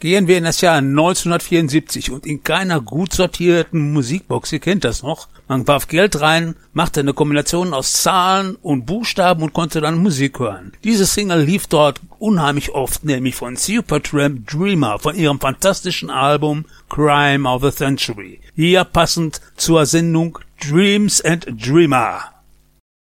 Gehen wir in das Jahr 1974 und in keiner gut sortierten Musikbox, ihr kennt das noch, man warf Geld rein, machte eine Kombination aus Zahlen und Buchstaben und konnte dann Musik hören. Diese Single lief dort unheimlich oft, nämlich von Supertramp Dreamer, von ihrem fantastischen Album Crime of the Century. Hier passend zur Sendung Dreams and Dreamer.